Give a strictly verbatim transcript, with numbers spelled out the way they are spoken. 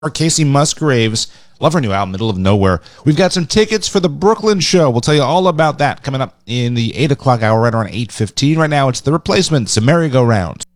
Casey Musgraves. Love her new album, Middle of Nowhere. We've got some tickets for the Brooklyn show. We'll tell you all about that coming up in the eight o'clock hour, right around eight fifteen. Right now, it's The Replacements, a merry-go-round.